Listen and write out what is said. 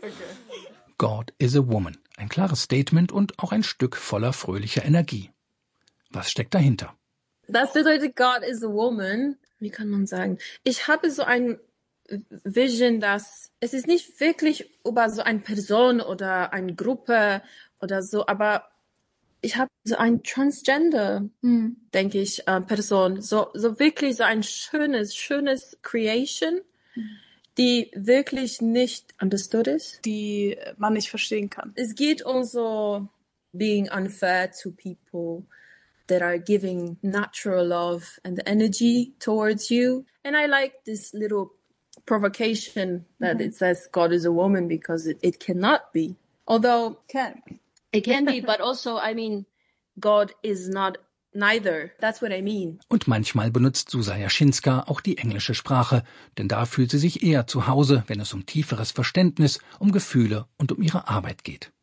God is a woman. Ein klares Statement und auch ein Stück voller fröhlicher Energie. Was steckt dahinter? Das bedeutet, God is a woman. Wie kann man sagen? Ich habe so ein Vision, dass es ist nicht wirklich über so eine Person oder eine Gruppe oder so, aber ich habe so ein Transgender, denke ich, Person. So wirklich so ein schönes Creation, die wirklich nicht understood ist. Die man nicht verstehen kann. Es geht um so being unfair to people that are giving natural love and energy towards you. And I like this little provocation that it says God is a woman because it cannot be. Although it can be, but also, I mean, God is not neither. That's what I mean. Und manchmal benutzt Susa Jaschinska auch die englische Sprache, denn da fühlt sie sich eher zu Hause, wenn es um tieferes Verständnis, um Gefühle und um ihre Arbeit geht.